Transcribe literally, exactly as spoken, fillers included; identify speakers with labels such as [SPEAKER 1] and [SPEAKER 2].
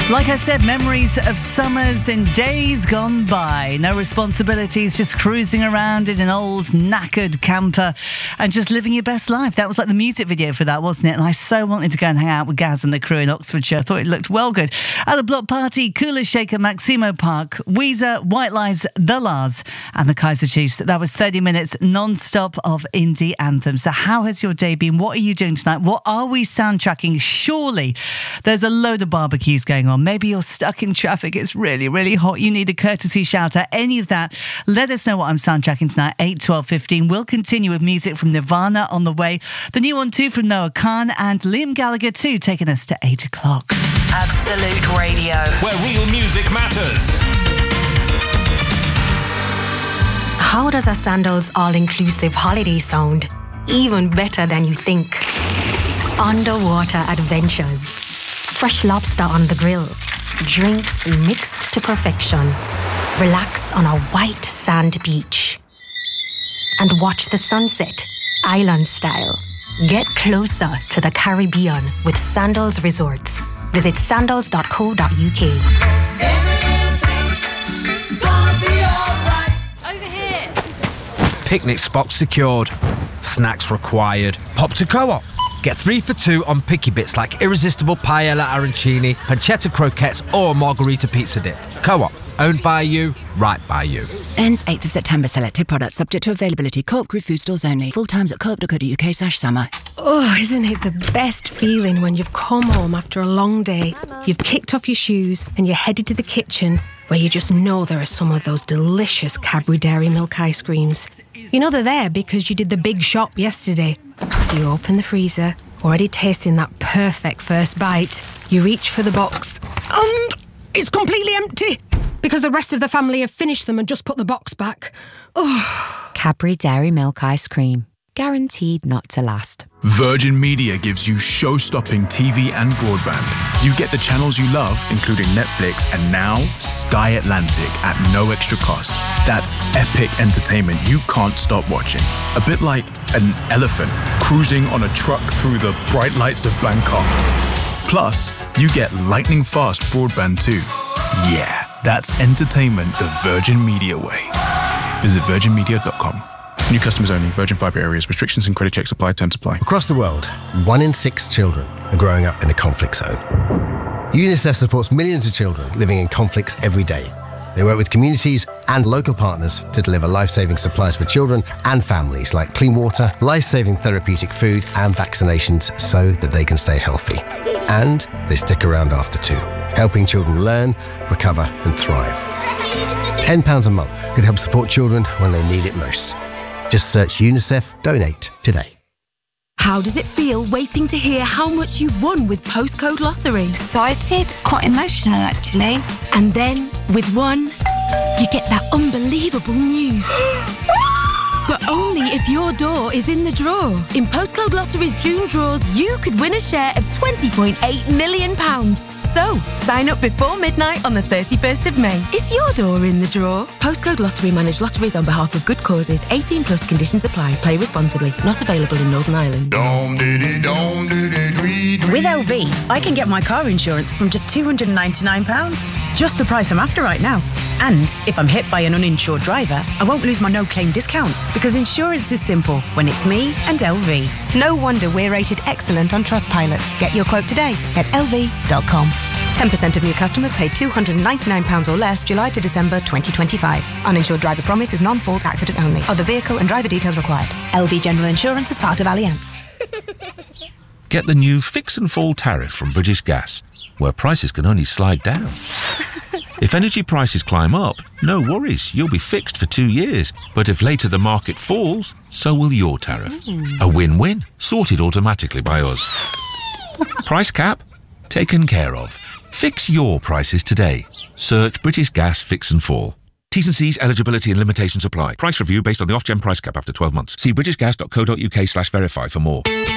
[SPEAKER 1] Like I said, memories of summers and days gone by. No responsibilities, just cruising around in an old knackered camper and just living your best life. That was like the music video for that, wasn't it? And I so wanted to go and hang out with Gaz and the crew in Oxfordshire. I thought it looked well good. At the block party, Kula Shaker, Maximo Park, Weezer, White Lies, The Lars and the Kaiser Chiefs. That was thirty minutes non-stop of indie anthems. So how has your day been? What are you doing tonight? What are we soundtracking? Surely there's a load of barbecues going on. Maybe you're stuck in traffic. It's really, really hot. You need a courtesy shout out. Any of that. Let us know what I'm soundtracking tonight. eight, twelve, fifteen. We'll continue with music from Nirvana on the way. The new one too from Noah Khan and Liam Gallagher too, taking us to eight o'clock.
[SPEAKER 2] Absolute Radio,
[SPEAKER 3] where real music matters.
[SPEAKER 4] How does a Sandals all-inclusive holiday sound? Even better than you think. Underwater adventures. Fresh lobster on the grill. Drinks mixed to perfection. Relax on a white sand beach. And watch the sunset, island style. Get closer to the Caribbean with Sandals Resorts. Visit sandals dot co dot u k.
[SPEAKER 5] Over here.
[SPEAKER 6] Picnic spot secured. Snacks required. Pop to Co-op. Get three for two on picky bits like irresistible paella arancini, pancetta croquettes or margarita pizza dip. Co-op. Owned by you, right by you.
[SPEAKER 7] Ends eighth of September. Selected products subject to availability. Co-op Group food stores only. Full times at co op dot co dot u k slash summer.
[SPEAKER 8] Oh, isn't it the best feeling when you've come home after a long day, you've kicked off your shoes and you're headed to the kitchen where you just know there are some of those delicious Cadbury Dairy Milk ice creams. You know they're there because you did the big shop yesterday. So you open the freezer, already tasting that perfect first bite. You reach for the box and it's completely empty because the rest of the family have finished them and just put the box back. Oh.
[SPEAKER 9] Cadbury Dairy Milk Ice Cream. Guaranteed not to last.
[SPEAKER 10] Virgin Media gives you show-stopping T V and broadband. You get the channels you love, including Netflix and now Sky Atlantic at no extra cost. That's epic entertainment you can't stop watching. A bit like an elephant cruising on a truck through the bright lights of Bangkok. Plus, you get lightning-fast broadband too. Yeah, that's entertainment the Virgin Media way. Visit virgin media dot com. New customers only. Virgin Fibre areas. Restrictions and credit checks apply. Terms apply.
[SPEAKER 11] Across the world, one in six children are growing up in a conflict zone. UNICEF supports millions of children living in conflicts every day. They work with communities and local partners to deliver life-saving supplies for children and families like clean water, life-saving therapeutic food and vaccinations so that they can stay healthy. And they stick around after too, helping children learn, recover and thrive. ten pounds a month could help support children when they need it most. Just search UNICEF Donate today.
[SPEAKER 12] How does it feel waiting to hear how much you've won with Postcode Lottery?
[SPEAKER 13] Excited, quite emotional actually.
[SPEAKER 12] And then, with one, you get that unbelievable news. But only if your door is in the draw. In Postcode Lottery's June draws, you could win a share of twenty point eight million pounds. So, sign up before midnight on the thirty-first of May. Is your door in the draw? Postcode Lottery manage lotteries on behalf of good causes. eighteen plus conditions apply. Play responsibly. Not available in Northern Ireland.
[SPEAKER 14] With L V, I can get my car insurance from just two hundred and ninety-nine pounds. Just the price I'm after right now. And if I'm hit by an uninsured driver, I won't lose my no-claim discount. Because insurance is simple when it's me and L V.
[SPEAKER 12] No wonder we're rated excellent on Trustpilot. Get your quote today at L V dot com. ten percent of new customers paid two hundred and ninety-nine pounds or less July to December twenty twenty-five. Uninsured driver promise is non-fault accident only. Other vehicle and driver details required. L V General Insurance is part of Allianz.
[SPEAKER 15] Get the new Fix and Fall tariff from British Gas, where prices can only slide down. If energy prices climb up, no worries, you'll be fixed for two years. But if later the market falls, so will your tariff. Mm. A win-win, sorted automatically by us. Price cap? Taken care of. Fix your prices today. Search British Gas Fix and Fall. T's and C's, eligibility and limitations apply. Price review based on the Ofgem price cap after twelve months. See british gas dot co dot u k slash verify for more.